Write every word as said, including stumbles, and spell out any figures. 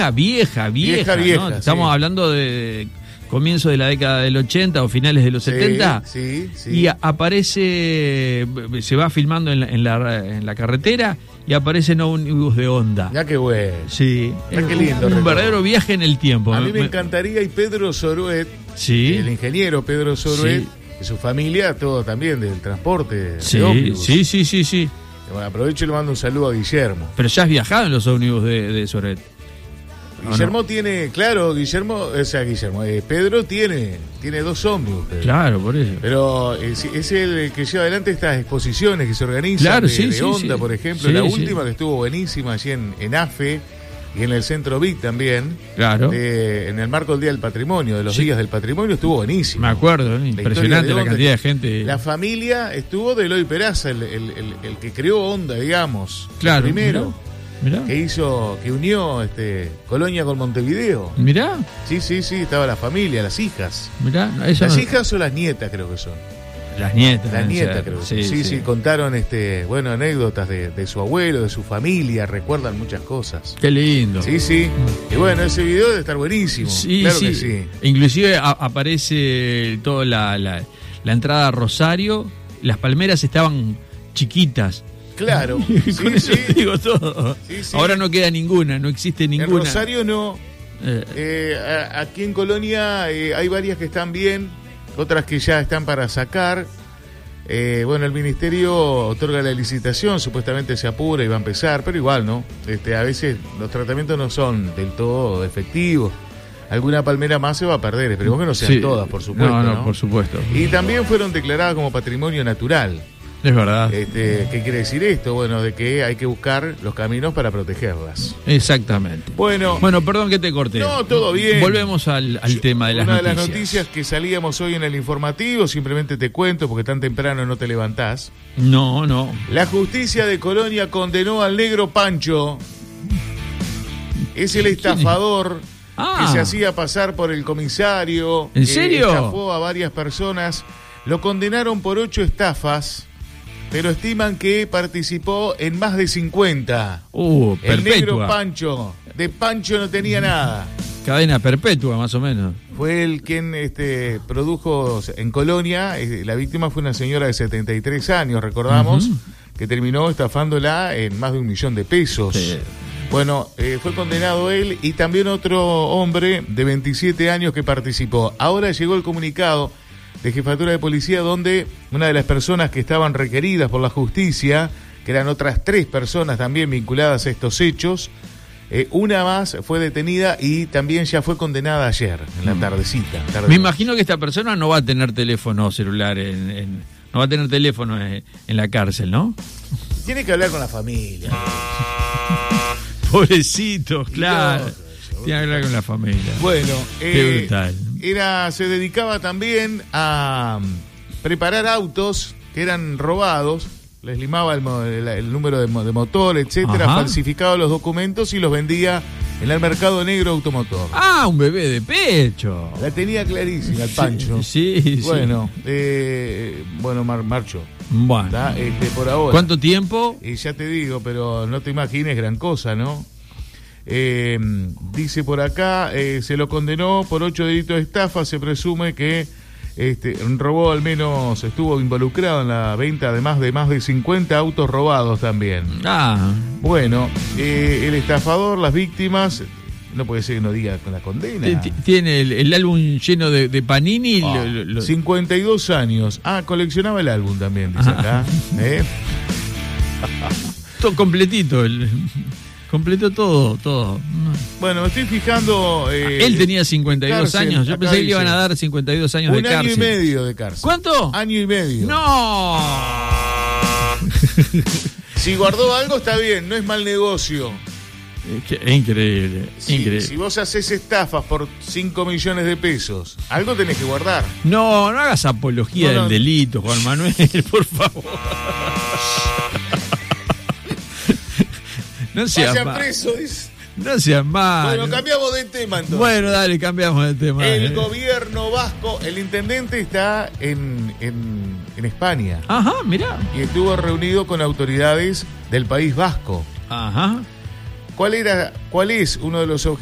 vieja, vieja, vieja, vieja, vieja, ¿no? Estamos sí. hablando de comienzo de la década del ochenta o finales de los Sí, setenta. sí, sí. Y a- aparece, se va filmando en la, en la, en la carretera y aparecen ómnibus de Honda. Ya qué bueno. Sí, Ya qué un- lindo un, recuerdo. verdadero viaje en el tiempo. A mí me encantaría, y Pedro Soruet, Sí. el ingeniero Pedro Soruet, Sí. y su familia, todo también del transporte de Sí, ómnibus. sí, sí, sí, sí. Bueno, aprovecho y le mando un saludo a Guillermo. Pero ya has viajado en los ómnibus de, de Soret. ¿O Guillermo no? tiene, claro, Guillermo, o sea, Guillermo, eh, Pedro tiene, tiene dos ómnibus. Pedro. Claro, por eso. Pero es, es el que lleva adelante estas exposiciones que se organizan Claro, de, sí, de sí, Honda, sí. por ejemplo. Sí, la sí. última que estuvo buenísima allí en, en AFE y en el Centro Vic también. Claro. de- en el marco del Día del Patrimonio, de los Sí. días del patrimonio, estuvo buenísimo. Me acuerdo, ¿eh? La Impresionante historia de la Honda. cantidad de gente. La familia estuvo de Eloy Peraza, el, el, el, el que creó Honda, digamos. Claro. El primero. Mirá. Que hizo, que unió este, Colonia con Montevideo. Mirá, Sí, sí, sí, estaba la familia, las hijas. mirá. No, eso Las no- hijas o las nietas creo que son. Las nietas. Las deben nietas ser. creo que Sí, son. Sí, sí. sí, contaron este, bueno, anécdotas de, de su abuelo, de su familia, recuerdan muchas cosas. Qué lindo. Sí, sí. Y bueno, ese video debe estar buenísimo. Sí, claro sí. que sí. Inclusive a- aparece toda la, la, la entrada a Rosario. Las palmeras estaban chiquitas. Claro. Con Sí, eso sí. te digo todo. Sí, sí. Ahora no queda ninguna, no existe En ninguna. Rosario no. Eh, Eh, a- aquí en Colonia eh, hay varias que están bien, otras que ya están para sacar. Eh, bueno, el ministerio otorga la licitación, supuestamente se apura y va a empezar, pero igual, ¿no? Este, a veces los tratamientos no son del todo efectivos. Alguna palmera más se va a perder, esperemos que no sean sí. todas, por supuesto. No, no, ¿no? por supuesto. Y también fueron declaradas como patrimonio natural. Es verdad. Este, ¿qué quiere decir esto? Bueno, de que hay que buscar los caminos para protegerlas. Exactamente. Bueno, Bueno, perdón que te corté. No, todo bien. Volvemos al, al tema de las una noticias. de las noticias que salíamos hoy en el informativo, simplemente te cuento porque tan temprano no te levantás. No, no. La justicia de Colonia condenó al negro Pancho. Es el estafador Ah. que se hacía pasar por el comisario. ¿En que serio? Estafó a varias personas. Lo condenaron por ocho estafas, pero estiman que participó en más de cincuenta. Uh, El negro perpetua. Pancho. De Pancho no tenía nada. Cadena perpetua, más o menos. Fue el quien este, produjo en Colonia. eh, La víctima fue una señora de setenta y tres años, recordamos, Ujú. que terminó estafándola en más de un millón de pesos. Sí. Bueno, eh, fue condenado él y también otro hombre de veintisiete años que participó. Ahora llegó el comunicado de Jefatura de Policía donde una de las personas que estaban requeridas por la justicia, que eran otras tres personas también vinculadas a estos hechos, eh, una más fue detenida y también ya fue condenada ayer, en la tardecita. tarde. Me imagino que esta persona no va a tener teléfono celular, en, en- no va a tener teléfono en, en la cárcel, ¿no? Tiene que hablar con la familia. Pobrecitos, claro. no, Tiene que hablar con la familia. Bueno, Qué eh, brutal. era, se dedicaba también a mm, preparar autos que eran robados, les limaba el, mo- el- el número de, mo- de motor, etcétera, Ajá. falsificaba los documentos y los vendía en el mercado negro automotor. Ah, un bebé de pecho. La tenía clarísima el Pancho. Sí, sí. sí. Bueno, eh, bueno, mar, marchó. Bueno. ¿Tá? Este, por ahora. ¿Cuánto tiempo? Y ya te digo, pero no te imagines gran cosa, ¿no? Eh, dice por acá, eh, se lo condenó por ocho delitos de estafa, se presume que este, robó al menos, estuvo involucrado en la venta de más de más de cincuenta autos robados también. Ah, Bueno, eh, el estafador, las víctimas, no puede ser que no diga con la condena. t- t- tiene el, el álbum lleno de, de Panini. y Ah, lo- lo- lo- cincuenta y dos años. Ah, coleccionaba el álbum también, dice acá. ¿eh? todo completito. El, completó todo, todo. Bueno, me estoy fijando. eh, Él tenía cincuenta y dos cárcel, años. Yo acá pensé que le dice. iban a dar cincuenta y dos años Un de año cárcel. y medio de cárcel. ¿Cuánto? Año y medio. ¡No! Si guardó algo está bien, no es mal negocio. Es que- es increíble, Si, increíble. si vos haces estafas por cinco millones de pesos, algo tenés que guardar. No, no hagas apología No, no. del delito, Juan Manuel, por favor. No seas Vayan mal. presos. dice. No seas mal. Bueno, cambiamos de tema entonces. Bueno, dale, cambiamos de tema. El eh. gobierno vasco, el intendente está en, en, en España Ajá, mirá. y estuvo reunido con autoridades del País Vasco. Ajá. ¿Cuál era, cuál es uno de los objetivos?